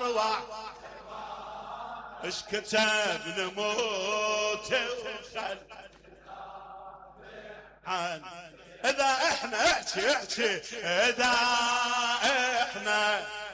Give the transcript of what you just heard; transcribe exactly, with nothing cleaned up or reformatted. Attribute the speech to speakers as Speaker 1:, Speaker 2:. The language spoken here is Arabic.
Speaker 1: الأرواح اش كتبنا موت وخل عن إذا إحنا احكي احكي إذا إحنا